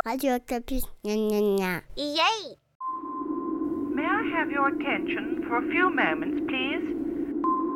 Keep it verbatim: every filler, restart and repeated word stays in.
Radio Octopus. Gna gna gna. Yay! May I have your attention for a few moments, please?